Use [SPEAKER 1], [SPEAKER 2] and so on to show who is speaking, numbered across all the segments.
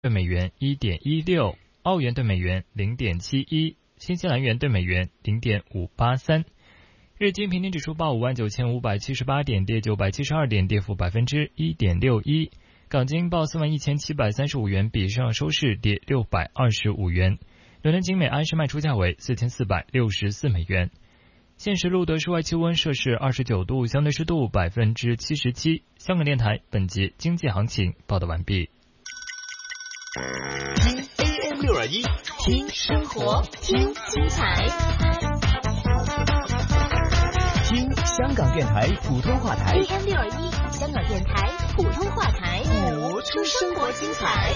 [SPEAKER 1] 对美元1.16，澳元对美元0.71，新西兰元对美元0.583。日经平均指数报59578点，跌972点，跌幅1.61%。港金报41735元，比上收市跌625元。伦敦金每安士卖出价为4464美元。现时录得室外气温摄氏29度，相对湿度77%。香港电台本节经济行情报道完毕。
[SPEAKER 2] AM 621，听生活，听精彩，
[SPEAKER 3] 听香港电台普通话台。
[SPEAKER 2] AM 621，香港电台普通话台，活出生活精彩。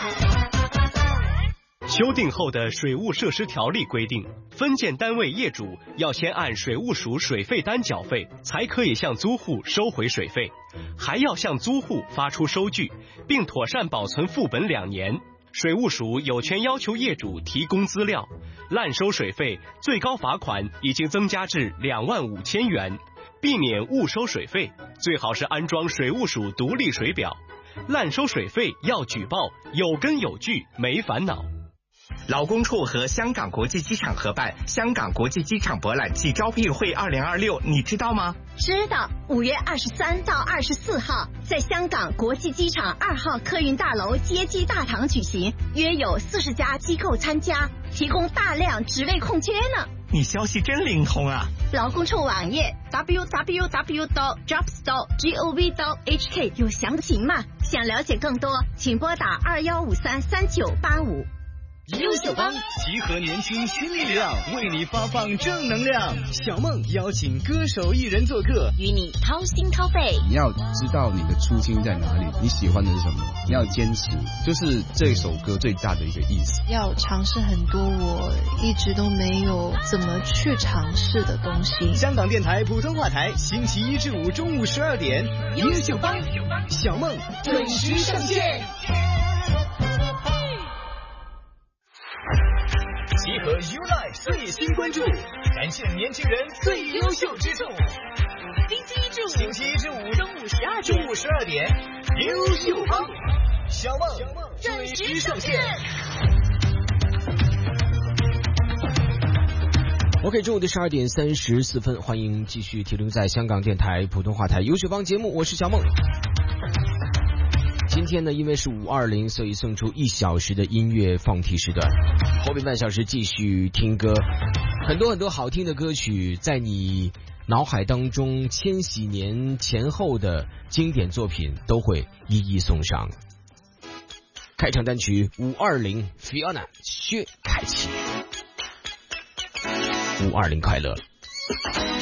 [SPEAKER 4] 修订后的水务设施条例规定，分建单位业主要先按水务署水费单缴费，才可以向租户收回水费，还要向租户发出收据，并妥善保存副本2年。水务署有权要求业主提供资料，滥收水费最高罚款已经增加至25000元。避免误收水费，最好是安装水务署独立水表。滥收水费要举报，有根有据，没烦恼。
[SPEAKER 5] 劳工处和香港国际机场合办香港国际机场博览暨招聘会2026，你知道吗？
[SPEAKER 6] 知道，5月23到24号在香港国际机场2号客运大楼接机大堂举行，约有40家机构参加，提供大量职位空缺呢。
[SPEAKER 5] 你消息真灵通啊！
[SPEAKER 6] 劳工处网页 www.jobs.gov.hk 有详情吗？想了解更多，请拨打21533985。
[SPEAKER 3] 优秀帮集合年轻新力量，为你发放正能量。小梦邀请歌手艺人做客，
[SPEAKER 2] 与你掏心掏肺。
[SPEAKER 7] 你要知道你的初心在哪里，你喜欢的是什么，你要坚持，就是这首歌最大的一个意思。
[SPEAKER 8] 要尝试很多我一直都没有怎么去尝试的东西。
[SPEAKER 3] 香港电台普通话台，星期1至5中午12点，优秀帮小梦准时上线。集合 YouLife 最新关注，展现年轻人最优秀之处。星期一至五中午12点，优秀帮小梦准时上线。
[SPEAKER 9] OK， 中午的12点34分，欢迎继续停留在香港电台普通话台优秀帮节目，我是小梦。今天呢，因为是520，所以送出1小时的音乐放题时段，后面半小时继续听歌，很多好听的歌曲，在你脑海当中千禧年前后的经典作品都会一一送上。开场单曲520 Fiona 薛凯琪，520快乐。